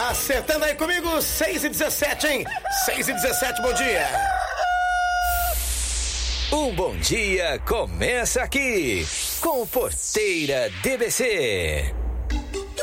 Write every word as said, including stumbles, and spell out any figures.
Acertando aí comigo, seis e dezessete, hein? seis e dezessete, bom dia. Um bom dia começa aqui com o Porteira D B C.